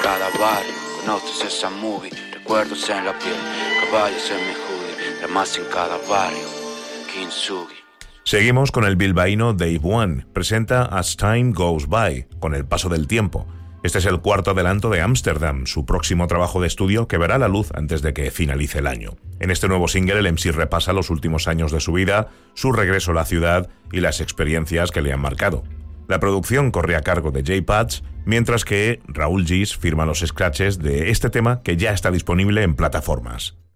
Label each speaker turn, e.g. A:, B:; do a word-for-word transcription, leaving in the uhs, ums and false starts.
A: cada barrio. Conoces esa movie, recuerdos en la piel, caballos en mi hoodie, dramas en cada barrio. Kintsugi.
B: Seguimos con el bilbaíno Dave One. Presenta As Time Goes By, con el paso del tiempo. Este es el cuarto adelanto de Amsterdam, su próximo trabajo de estudio que verá la luz antes de que finalice el año. En este nuevo single, el M C repasa los últimos años de su vida, su regreso a la ciudad y las experiencias que le han marcado. La producción corre a cargo de J-Pads, mientras que Raúl Gis firma los scratches de este tema que ya está disponible en plataformas.